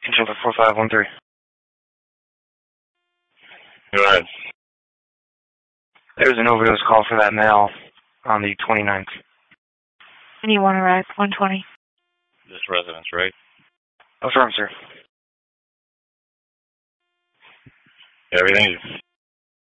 Controller 4513. Go ahead. There was an overdose call for that male on the 29th. Anyone arrive, 120. This residence, right? Affirm, sir. Everything